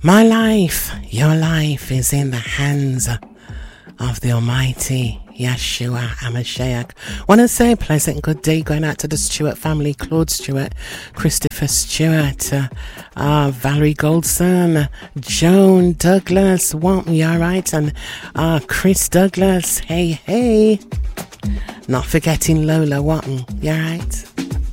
My life, your life is in the hands of the Almighty Yeshua HaMashiach. Want to say a pleasant good day going out to the Stewart family, Claude Stewart, Christopher Stewart, Valerie Goldson, Joan Douglas, want me alright, and Chris Douglas, hey. Not forgetting Lola Watton, you alright?